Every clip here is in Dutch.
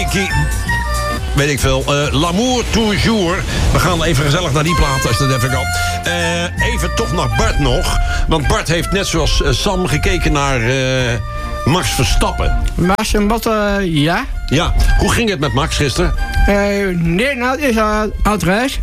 Kiki. Weet ik veel. L'amour toujours. We gaan even gezellig naar die plaat, als dat even kan. Even toch naar Bart nog. Want Bart heeft net zoals Sam gekeken naar Max Verstappen. Max en wat, ja? Ja, hoe ging het met Max gisteren? Nee, nou, het is altijd.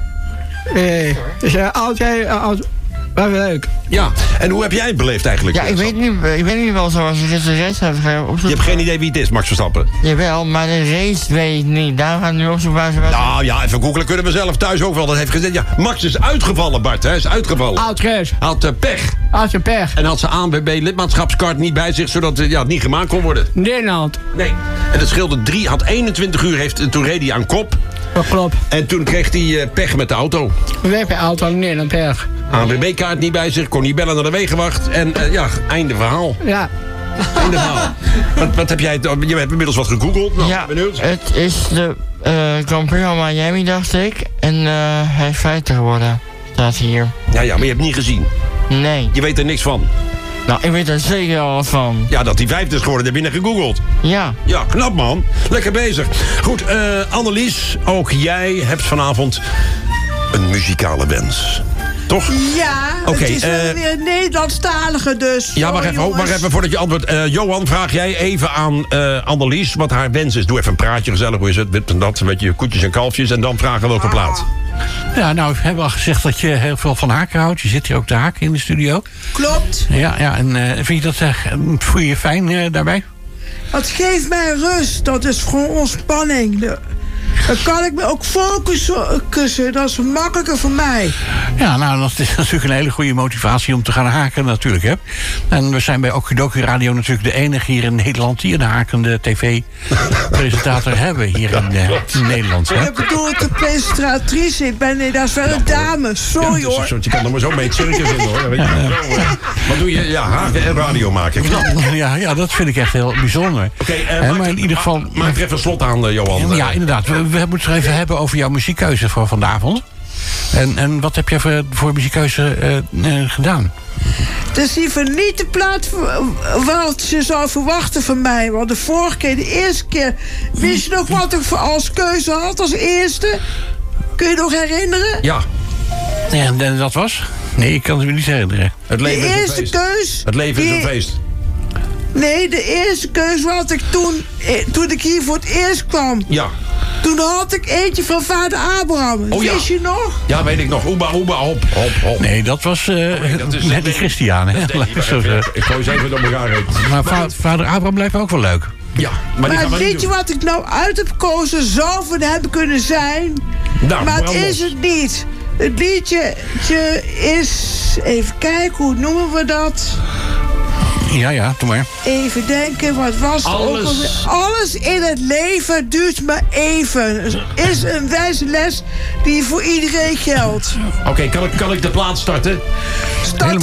Is altijd wel leuk. Ja, en hoe heb jij het beleefd eigenlijk? Ja, ik weet niet wel zoals je gisteren de race hebt opzoeken. Je hebt geen idee wie het is, Max Verstappen? Jawel, maar de race weet ik niet. Daar gaan we nu opzoeken waar ze was. Nou ja, even googelen kunnen we zelf thuis ook wel. Dat heeft gezegd. Ja, Max is uitgevallen, Bart. Hij is uitgevallen. Altijd. Had pech. Altijd pech. En had zijn ANWB-lidmaatschapskaart niet bij zich, zodat het niet gemaakt kon worden. Nederland. Nee. En het scheelde 3, had 21 uur, toen reed hij aan kop. Dat klopt. En toen kreeg hij pech met de auto. We hebben auto in Nederland pech. ANWB-kaart niet bij zich, kon niet bellen naar de wegenwacht. En einde verhaal. Ja. Einde verhaal. Wat heb jij... Je hebt inmiddels wat gegoogeld. Nou, ja, benieuwd. het is de Grand Prix van Miami, dacht ik. En hij is 50 geworden. Staat hier. Ja, maar je hebt het niet gezien. Nee. Je weet er niks van. Nou, ik weet er zeker al wat van. Ja, dat hij 50 is geworden, heb je net gegoogeld. Ja. Ja, knap man. Lekker bezig. Goed, Annelies, ook jij hebt vanavond een muzikale wens. Toch? Ja, Oké, het is wel weer een Nederlandstalige dus. Ja, wacht even voordat je antwoordt. Johan, vraag jij even aan Annelies wat haar wens is. Doe even een praatje, gezellig, hoe is het? Dit en dat, een beetje koetjes en kalfjes. En dan vragen welke plaat. Ja, nou, we hebben al gezegd dat je heel veel van haken houdt. Je zit hier ook te haken in de studio. Klopt. Ja, en vind je dat, voel je je fijn daarbij? Het geeft mij rust. Dat is gewoon ontspanning. Dan kan ik me ook focussen. Dat is makkelijker voor mij. Ja, nou, dat is natuurlijk een hele goede motivatie om te gaan haken natuurlijk, hè. En we zijn bij Okidoki Radio natuurlijk de enige hier in Nederland die een hakende tv-presentator hebben hier in Nederland, hè. Ik bedoel, de presentatrice. Nee, dat is wel een dame. Sorry, ja, hoor. Je kan er maar zo mee het circus in, hoor. Weet je. Wat doe je? Ja, haken en radio maken. Knap. Ja, dat vind ik echt heel bijzonder. Oké, maar in ieder geval... Maak er even een slot aan, Johan. Ja, inderdaad. We moeten het even hebben over jouw muziekkeuze voor vanavond. En wat heb jij voor muziekkeuze gedaan? Het is liever niet de plaat wat je zou verwachten van mij. Want de vorige keer, de eerste keer... Wist je nog wat ik als keuze had als eerste? Kun je nog herinneren? Ja. En dat was? Nee, ik kan het me niet herinneren. Het leven de is een eerste feest. keus... Het leven is een feest. Nee, de eerste keus had ik toen ik hier voor het eerst kwam. Ja. Toen had ik eentje van vader Abraham. Oh, ja. Wist je nog? Ja, weet ik nog. Oeba, hop. Nee, dat was net die Christian, hè? Ik gooi ze even door elkaar heen. Maar vader Abraham blijft ook wel leuk. Ja, maar die gaan we weet niet je doen. wat ik nou uit heb gekozen? Zou van hebben kunnen zijn. Nou, maar het brand is los. het niet. Het liedje is... Even kijken, hoe noemen we dat? Ja, doe maar. Even denken, wat was het ook alweer? Alles in het leven duurt maar even. Is een wijze les die voor iedereen geldt. Oké, kan ik de plaat starten? Start